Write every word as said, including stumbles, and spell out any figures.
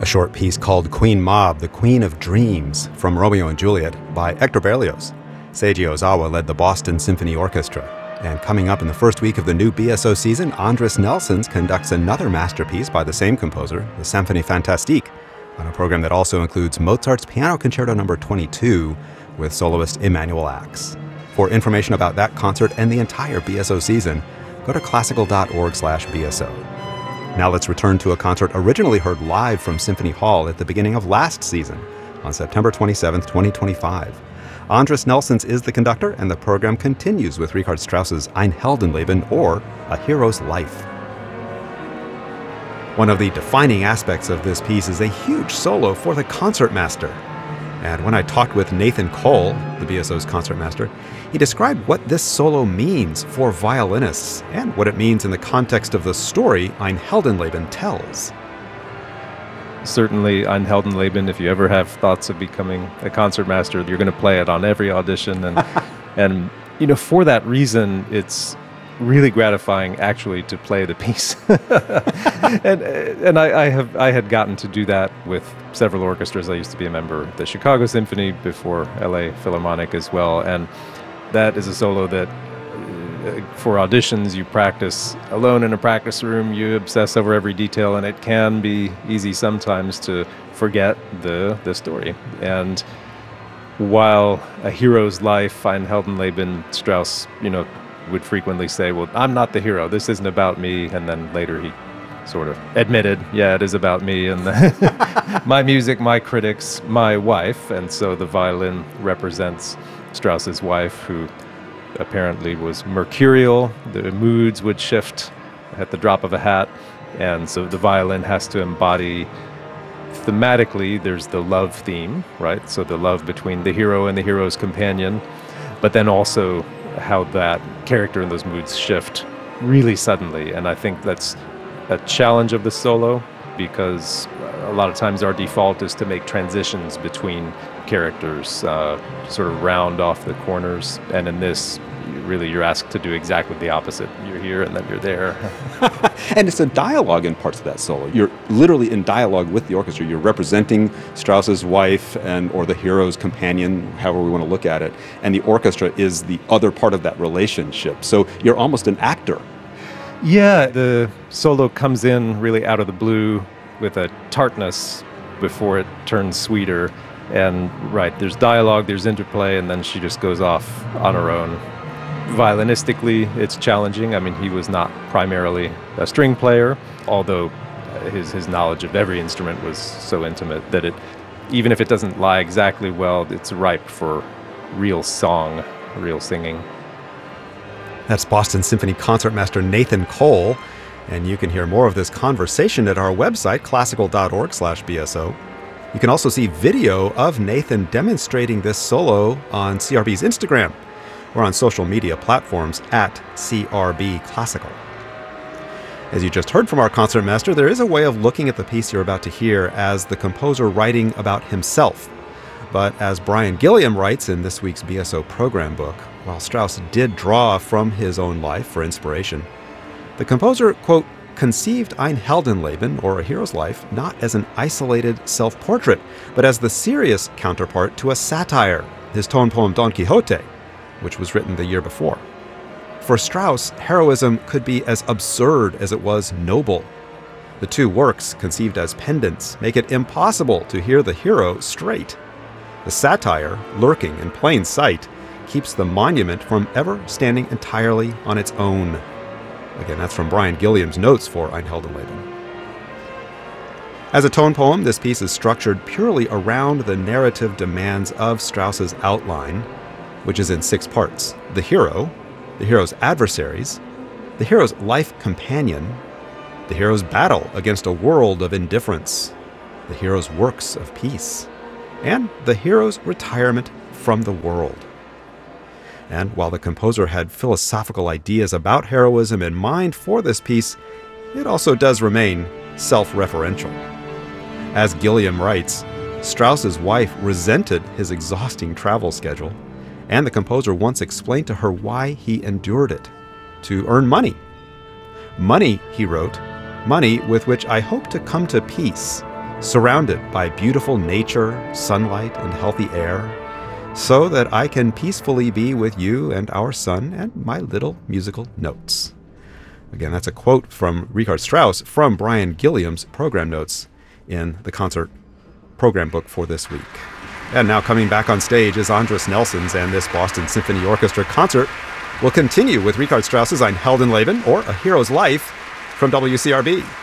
A short piece called Queen Mab, the Queen of Dreams, from Romeo and Juliet by Hector Berlioz. Seiji Ozawa led the Boston Symphony Orchestra. And coming up in the first week of the new B S O season, Andris Nelsons conducts another masterpiece by the same composer, the Symphonie Fantastique, on a program that also includes Mozart's Piano Concerto number twenty-two with soloist Emanuel Ax. For information about that concert and the entire B S O season, go to classical.org slash BSO. Now let's return to a concert originally heard live from Symphony Hall at the beginning of last season, on September twenty-seventh, twenty twenty-five. Andris Nelsons is the conductor, and the program continues with Richard Strauss's Ein Heldenleben, or A Hero's Life. One of the defining aspects of this piece is a huge solo for the concertmaster. And when I talked with Nathan Cole, the B S O's concertmaster, he described what this solo means for violinists and what it means in the context of the story Ein Heldenleben tells. Certainly, Ein Heldenleben, if you ever have thoughts of becoming a concertmaster, you're going to play it on every audition. And, and you know, for that reason, it's really gratifying actually to play the piece. and and I, I have I had gotten to do that with several orchestras. I used to be a member of the Chicago Symphony before L A Philharmonic as well, and that is a solo that uh, for auditions you practice alone in a practice room. You obsess over every detail, and it can be easy sometimes to forget the the story. And while A Hero's Life, Ein Heldenleben, Strauss, you know, would frequently say, well, I'm not the hero, this isn't about me, and then later he sort of admitted, yeah, it is about me, and the my music, my critics, my wife. And so the violin represents Strauss's wife, who apparently was mercurial. The moods would shift at the drop of a hat, and so the violin has to embody thematically, there's the love theme, right? So the love between the hero and the hero's companion, but then also how that character and those moods shift really suddenly. And I think that's a challenge of the solo, because a lot of times our default is to make transitions between characters, uh, sort of round off the corners. And in this, really, you're asked to do exactly the opposite. You're here and then you're there. And it's a dialogue in parts of that solo. You're literally in dialogue with the orchestra. You're representing Strauss's wife and or the hero's companion, however we want to look at it. And the orchestra is the other part of that relationship. So you're almost an actor. Yeah, the solo comes in really out of the blue with a tartness before it turns sweeter. And right, there's dialogue, there's interplay, and then she just goes off on her own. Violinistically, it's challenging. I mean, he was not primarily a string player, although his his knowledge of every instrument was so intimate that it, even if it doesn't lie exactly well, it's ripe for real song, real singing. That's Boston Symphony concertmaster Nathan Cole, and you can hear more of this conversation at our website, classical.org slash BSO. You can also see video of Nathan demonstrating this solo on C R B's Instagram or on social media platforms at C R B Classical. As you just heard from our concertmaster, there is a way of looking at the piece you're about to hear as the composer writing about himself. But as Brian Gilliam writes in this week's B S O program book, while Strauss did draw from his own life for inspiration, the composer, quote, conceived Ein Heldenleben, or A Hero's Life, not as an isolated self-portrait, but as the serious counterpart to a satire, his tone poem Don Quixote, which was written the year before. For Strauss, heroism could be as absurd as it was noble. The two works, conceived as pendants, make it impossible to hear the hero straight. The satire, lurking in plain sight, keeps the monument from ever standing entirely on its own. Again, that's from Brian Gilliam's notes for Ein Heldenleben. As a tone poem, this piece is structured purely around the narrative demands of Strauss's outline, which is in six parts: the hero, the hero's adversaries, the hero's life companion, the hero's battle against a world of indifference, the hero's works of peace, and the hero's retirement from the world. And while the composer had philosophical ideas about heroism in mind for this piece, it also does remain self-referential. As Gilliam writes, Strauss's wife resented his exhausting travel schedule, and the composer once explained to her why he endured it: to earn money. Money, he wrote, money with which I hope to come to peace, surrounded by beautiful nature, sunlight, and healthy air, so that I can peacefully be with you and our son and my little musical notes. Again, that's a quote from Richard Strauss from Brian Gilliam's program notes in the concert program book for this week. And now coming back on stage is Andris Nelsons, and this Boston Symphony Orchestra concert will continue with Richard Strauss's Ein Heldenleben, or A Hero's Life, from W C R B.